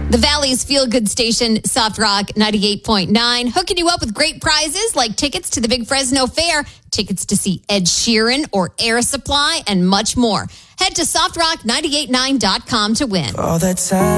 The Valley's feel-good station, Soft Rock 98.9, hooking you up with great prizes like tickets to the Big Fresno Fair, tickets to see Ed Sheeran or Air Supply, and much more. Head to softrock989.com to win. All that time.